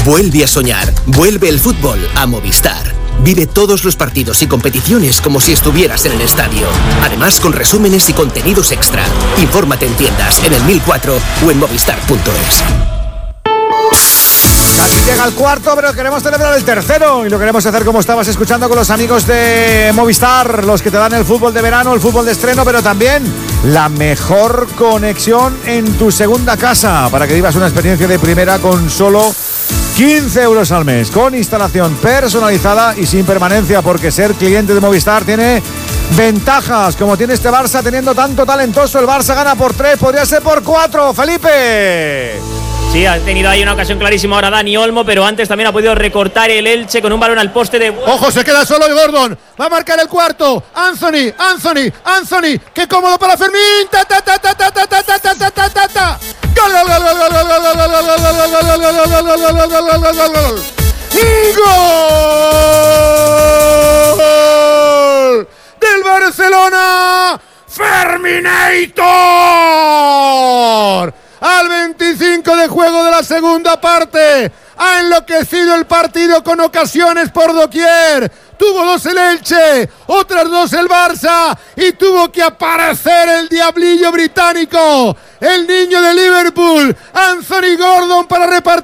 Vuelve a soñar, vuelve el fútbol a Movistar. Vive todos los partidos y competiciones como si estuvieras en el estadio. Además, con resúmenes y contenidos extra. Infórmate en tiendas, en el 1004 o en movistar.es. Casi llega el cuarto, pero queremos celebrar el tercero. Y lo queremos hacer como estabas escuchando con los amigos de Movistar, los que te dan el fútbol de verano, el fútbol de estreno, pero también la mejor conexión en tu segunda casa, para que vivas una experiencia de primera con solo 15 euros al mes, con instalación personalizada y sin permanencia, porque ser cliente de Movistar tiene ventajas, como tiene este Barça, teniendo tanto talentoso. El Barça gana por 3, podría ser por 4, Felipe. Sí, ha tenido ahí una ocasión clarísima ahora Dani Olmo, pero antes también ha podido recortar el Elche con un balón al poste de... ¡Ojo, se queda solo y Gordon! Va a marcar el cuarto. Anthony. ¡Qué cómodo para Fermín! ¡Ta! ¡Gol! ¡Gol! ¡Del Barcelona! ¡Ferminator! Al 25 de juego de la segunda parte. Ha enloquecido el partido con ocasiones por doquier. Tuvo 2 el Elche, otras 2 el Barça y tuvo que aparecer el diablillo británico, el niño de Liverpool, Anthony Gordon, para repartir